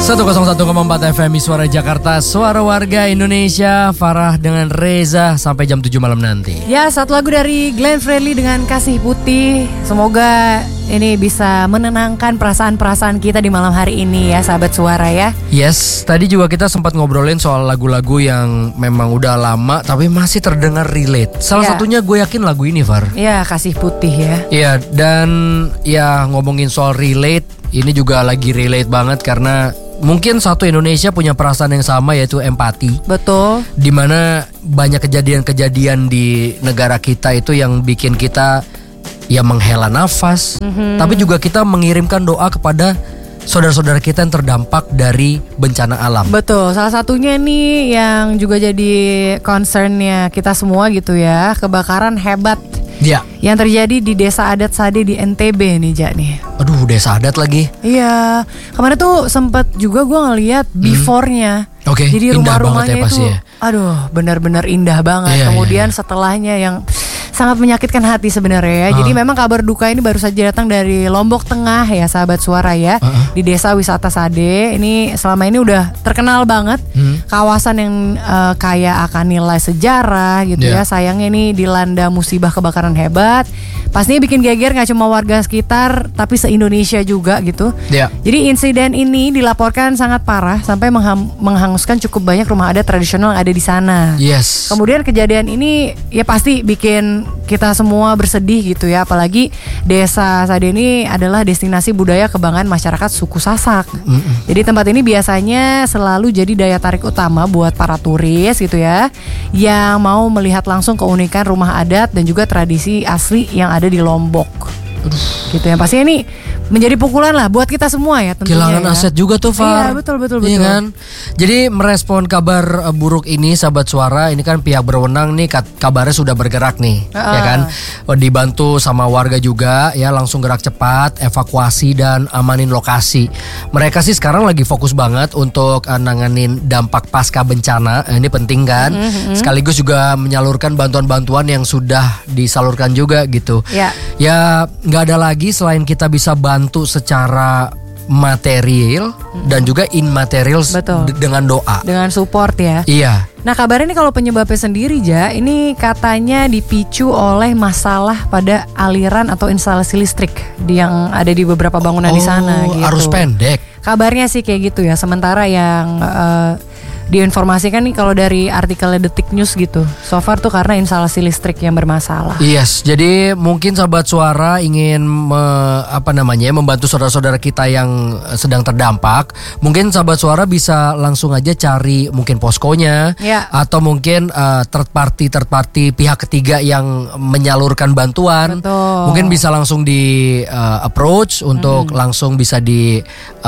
101,4 FM Suara Jakarta, suara warga Indonesia. Farah dengan Reza sampai jam 7 malam nanti. Ya, satu lagu dari Glenn Fredly dengan Kasih Putih. Semoga ini bisa menenangkan perasaan-perasaan kita di malam hari ini ya, sahabat suara ya. Yes, tadi juga kita sempat ngobrolin soal lagu-lagu yang memang udah lama tapi masih terdengar relate. Salah satunya gue yakin lagu ini, Far. Iya, Kasih Putih ya. Iya, dan ya ngomongin soal relate, ini juga lagi relate banget karena mungkin satu Indonesia punya perasaan yang sama, yaitu empati. Betul. Dimana banyak kejadian-kejadian di negara kita itu yang bikin kita ya menghela nafas. Tapi juga kita mengirimkan doa kepada saudara-saudara kita yang terdampak dari bencana alam. Betul, salah satunya nih yang juga jadi concernnya kita semua gitu ya, kebakaran hebat ya, yang terjadi di Desa Adat Sade di NTB nih, Jak nih. Aduh, desa adat lagi. Iya, kemarin tuh sempet juga gue ngeliat before-nya. Oke, jadi rumah-rumahnya ya, itu ya. Aduh, benar-benar indah banget. Iya, Kemudian setelahnya yang sangat menyakitkan hati sebenarnya ya. Jadi memang kabar duka ini baru saja datang dari Lombok Tengah ya, sahabat suara ya. Di Desa Wisata Sade. Ini selama ini udah terkenal banget. Kawasan yang kaya akan nilai sejarah gitu ya. Sayangnya ini dilanda musibah kebakaran hebat. Pastinya bikin geger gak cuma warga sekitar, tapi se-Indonesia juga gitu. Jadi insiden ini dilaporkan sangat parah sampai menghanguskan cukup banyak rumah adat tradisional yang ada di sana. Yes. Kemudian kejadian ini ya pasti bikin kita semua bersedih gitu ya. Apalagi Desa Sade ini adalah destinasi budaya kebanggaan masyarakat suku Sasak. Jadi tempat ini biasanya selalu jadi daya tarik utama buat para turis gitu ya, yang mau melihat langsung keunikan rumah adat dan juga tradisi asli yang ada di Lombok. Gitu ya, pastinya ini menjadi pukulan lah buat kita semua ya tentunya. Kehilangan aset juga tuh, Far. Iya, betul. Iya kan? Jadi merespon kabar buruk ini, sahabat suara, ini kan pihak berwenang nih kabarnya sudah bergerak nih, ya kan? Dibantu sama warga juga ya, langsung gerak cepat, evakuasi dan amanin lokasi. Mereka sih sekarang lagi fokus banget untuk nanganin dampak pasca bencana. Ini penting kan? Sekaligus juga menyalurkan bantuan-bantuan yang sudah disalurkan juga gitu. Ya nggak ada lagi selain kita bisa bantu secara material dan juga immaterial dengan doa, dengan support ya. Iya. Nah, kabarnya ini kalau penyebabnya sendiri, Ja, ini katanya dipicu oleh masalah pada aliran atau instalasi listrik yang ada di beberapa bangunan di sana gitu. Arus pendek. Kabarnya sih kayak gitu ya. Sementara yang diinformasikan nih kalau dari artikelnya Detik News gitu, so far tuh karena instalasi listrik yang bermasalah. Yes, jadi mungkin sahabat suara ingin membantu saudara-saudara kita yang sedang terdampak. Mungkin sahabat suara bisa langsung aja cari mungkin poskonya, atau mungkin third party pihak ketiga yang menyalurkan bantuan. Betul. Mungkin bisa langsung di approach untuk langsung bisa di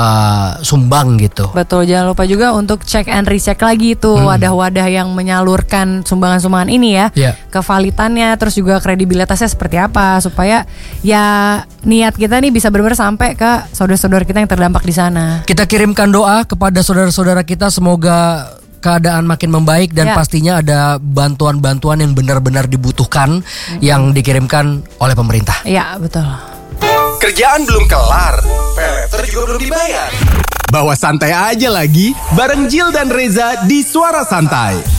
sumbang gitu. Betul, jangan lupa juga untuk check and recheck lagi tuh wadah-wadah yang menyalurkan sumbangan-sumbangan ini ya, kevalitannya, terus juga kredibilitasnya seperti apa, supaya ya niat kita nih bisa benar-benar sampai ke saudara-saudara kita yang terdampak di sana. Kita kirimkan doa kepada saudara-saudara kita, semoga keadaan makin membaik dan pastinya ada bantuan-bantuan yang benar-benar dibutuhkan yang dikirimkan oleh pemerintah. Iya, betul. Kerjaan belum kelar, paylater juga belum dibayar. Bawa santai aja lagi bareng Jill dan Reza di Suara Santai.